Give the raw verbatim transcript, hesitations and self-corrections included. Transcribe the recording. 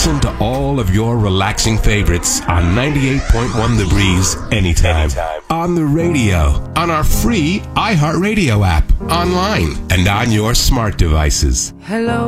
Listen to all of your relaxing favorites on ninety-eight point one The Breeze anytime. anytime. On the radio, on our free iHeartRadio app, online, and on your smart devices. Hello.